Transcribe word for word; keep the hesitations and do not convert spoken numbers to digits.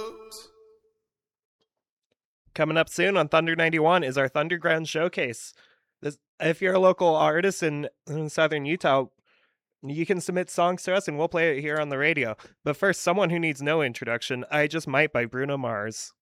Coming up soon on Thunder ninety-one is our Thunderground Showcase. This, if you're a local artist in, in southern Utah, you can submit songs to us and we'll play it here on the radio. But first, someone who needs no introduction, I Just Might by Bruno Mars.